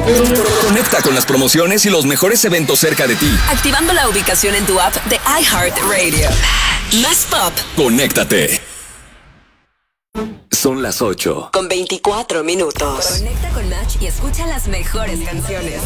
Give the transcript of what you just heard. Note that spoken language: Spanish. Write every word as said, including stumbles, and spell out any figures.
Conecta con las promociones y los mejores eventos cerca de ti. Activando la ubicación en tu app de iHeartRadio. Más pop. Conéctate. Son las ocho. Con veinticuatro minutos. Conecta con Nach y escucha las mejores canciones.